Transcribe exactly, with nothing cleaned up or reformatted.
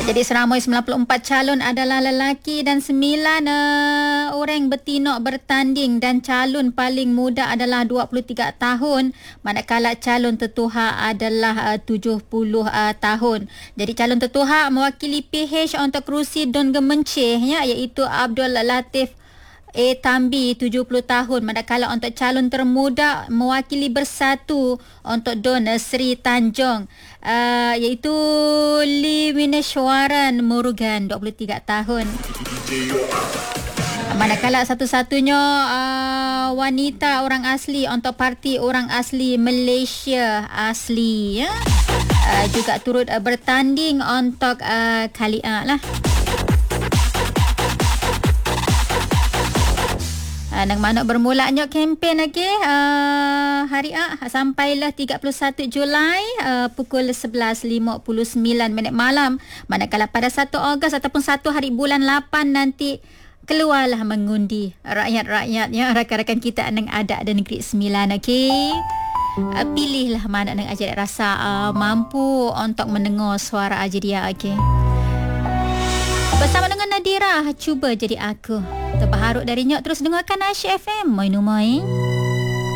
Jadi seramai sembilan puluh empat calon adalah lelaki dan sembilan uh, orang betina bertanding dan calon paling muda adalah dua puluh tiga tahun, manakala calon tertua adalah uh, tujuh puluh uh, tahun. Jadi calon tertua mewakili P H untuk kerusi Don Gemenceh ya, iaitu Abdul Latif A. Tambi tujuh puluh tahun, manakala untuk calon termuda mewakili Bersatu untuk Don Sri Tanjung uh, iaitu Lee Wineshwaran Murugan dua puluh tiga tahun. Manakala satu-satunya uh, wanita orang asli untuk Parti Orang Asli Malaysia Asli ya, uh, juga turut uh, bertanding untuk uh, kali A lah. Nang mana bermulanya kempen lagi uh, hari A sampailah tiga puluh satu Julai uh, pukul sebelas lima puluh sembilan minit malam, manakala pada satu Ogos ataupun satu hari bulan lapan nanti keluarlah mengundi rakyat-rakyatnya, rakan-rakan kita yang ada di Negeri Sembilan. Okey, uh, pilihlah mana yang ajar rasa uh, mampu untuk mendengar suara ajar dia. Okey, bersama dengan Nadira, cuba jadi aku. Terbaharuk darinya, terus dengarkan Aisyah F M. Moi numai.